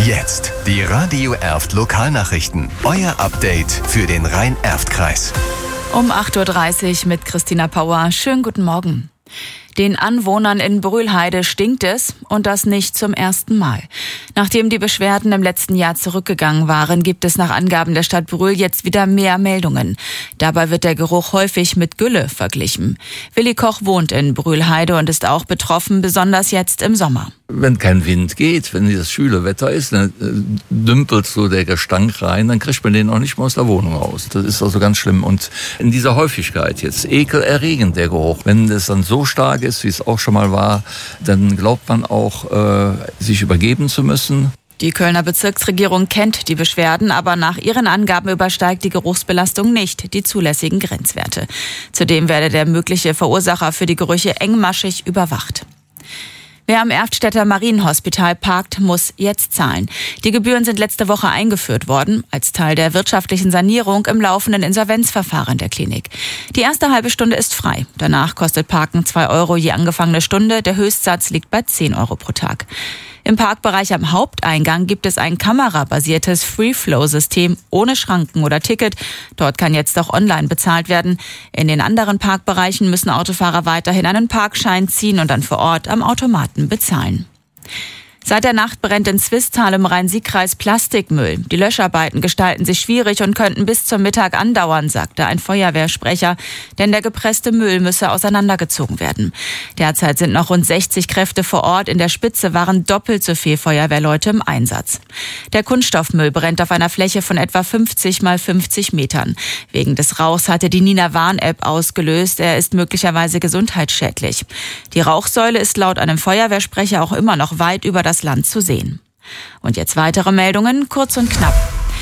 Jetzt die Radio Erft Lokalnachrichten. Euer Update für den Rhein-Erft-Kreis. Um 8.30 Uhr mit Christina Pauer. Schönen guten Morgen. Den Anwohnern in Brühlheide stinkt es, und das nicht zum ersten Mal. Nachdem die Beschwerden im letzten Jahr zurückgegangen waren, gibt es nach Angaben der Stadt Brühl jetzt wieder mehr Meldungen. Dabei wird der Geruch häufig mit Gülle verglichen. Willi Koch wohnt in Brühlheide und ist auch betroffen, besonders jetzt im Sommer. Wenn kein Wind geht, wenn dieses schwüle Wetter ist, dann dümpelt so der Gestank rein, dann kriegt man den auch nicht mehr aus der Wohnung raus. Das ist also ganz schlimm. Und in dieser Häufigkeit jetzt, ekelerregend der Geruch. Wenn das dann so stark ist, wie es auch schon mal war, dann glaubt man auch, sich übergeben zu müssen. Die Kölner Bezirksregierung kennt die Beschwerden, aber nach ihren Angaben übersteigt die Geruchsbelastung nicht die zulässigen Grenzwerte. Zudem werde der mögliche Verursacher für die Gerüche engmaschig überwacht. Wer am Erftstädter Marienhospital parkt, muss jetzt zahlen. Die Gebühren sind letzte Woche eingeführt worden, als Teil der wirtschaftlichen Sanierung im laufenden Insolvenzverfahren der Klinik. Die erste halbe Stunde ist frei. Danach kostet Parken 2 Euro je angefangene Stunde. Der Höchstsatz liegt bei 10 Euro pro Tag. Im Parkbereich am Haupteingang gibt es ein kamerabasiertes Free-Flow-System ohne Schranken oder Ticket. Dort kann jetzt auch online bezahlt werden. In den anderen Parkbereichen müssen Autofahrer weiterhin einen Parkschein ziehen und dann vor Ort am Automaten bezahlen. Seit der Nacht brennt in Zwistal im Rhein-Sieg-Kreis Plastikmüll. Die Löscharbeiten gestalten sich schwierig und könnten bis zum Mittag andauern, sagte ein Feuerwehrsprecher, denn der gepresste Müll müsse auseinandergezogen werden. Derzeit sind noch rund 60 Kräfte vor Ort. In der Spitze waren doppelt so viel Feuerwehrleute im Einsatz. Der Kunststoffmüll brennt auf einer Fläche von etwa 50 mal 50 Metern. Wegen des Rauchs hatte die Nina-Warn-App ausgelöst. Er ist möglicherweise gesundheitsschädlich. Die Rauchsäule ist laut einem Feuerwehrsprecher auch immer noch weit über das Land zu sehen. Und jetzt weitere Meldungen, kurz und knapp.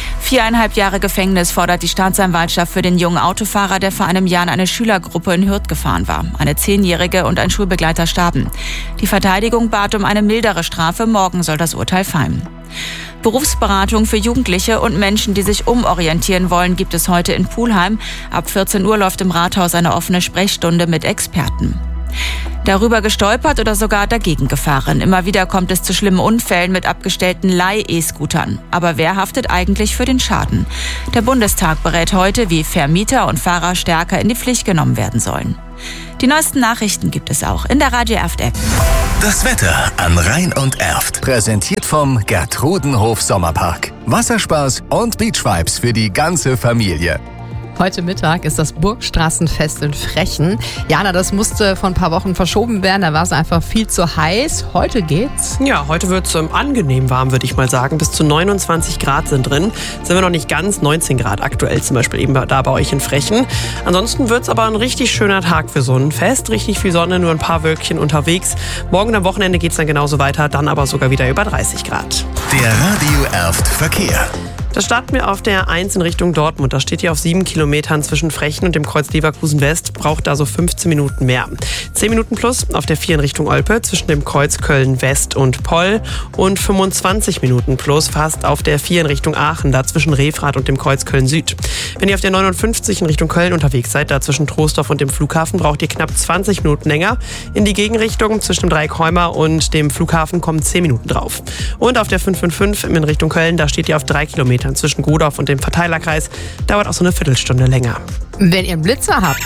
4,5 Jahre Gefängnis fordert die Staatsanwaltschaft für den jungen Autofahrer, der vor einem Jahr in eine Schülergruppe in Hürth gefahren war. Eine 10-Jährige und ein Schulbegleiter starben. Die Verteidigung bat um eine mildere Strafe. Morgen soll das Urteil fallen. Berufsberatung für Jugendliche und Menschen, die sich umorientieren wollen, gibt es heute in Pulheim. Ab 14 Uhr läuft im Rathaus eine offene Sprechstunde mit Experten. Darüber gestolpert oder sogar dagegen gefahren. Immer wieder kommt es zu schlimmen Unfällen mit abgestellten Leih-E-Scootern. Aber wer haftet eigentlich für den Schaden? Der Bundestag berät heute, wie Vermieter und Fahrer stärker in die Pflicht genommen werden sollen. Die neuesten Nachrichten gibt es auch in der Radio Erft App. Das Wetter an Rhein und Erft. Präsentiert vom Gertrudenhof Sommerpark. Wasserspaß und Beachvibes für die ganze Familie. Heute Mittag ist das Burgstraßenfest in Frechen. Jana, das musste vor ein paar Wochen verschoben werden, da war es einfach viel zu heiß. Heute geht's? Ja, heute wird es angenehm warm, würde ich mal sagen. Bis zu 29 Grad sind drin. Sind wir noch nicht ganz, 19 Grad aktuell zum Beispiel eben da bei euch in Frechen. Ansonsten wird es aber ein richtig schöner Tag für so ein Fest. Richtig viel Sonne, nur ein paar Wölkchen unterwegs. Morgen am Wochenende geht's dann genauso weiter, dann aber sogar wieder über 30 Grad. Der Radio Erft Verkehr. Da starten wir auf der 1 in Richtung Dortmund. Da steht hier auf 7 Kilometern zwischen Frechen und dem Kreuz Leverkusen West. Braucht da so 15 Minuten mehr. 10 Minuten plus auf der 4 in Richtung Olpe zwischen dem Kreuz Köln West und Poll. Und 25 Minuten plus fast auf der 4 in Richtung Aachen, da zwischen Refrath und dem Kreuz Köln Süd. Wenn ihr auf der 59 in Richtung Köln unterwegs seid, da zwischen Troisdorf und dem Flughafen, braucht ihr knapp 20 Minuten länger. In die Gegenrichtung zwischen dem Dreieck Heumer und dem Flughafen kommen 10 Minuten drauf. Und auf der 555 in Richtung Köln, da steht ihr auf 3 Kilometern zwischen Godorf und dem Verteilerkreis. Dauert auch so eine Viertelstunde länger. Wenn ihr einen Blitzer habt,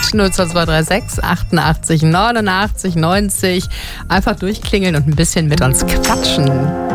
02236 88 89 90, einfach durchklingeln und ein bisschen mit uns quatschen.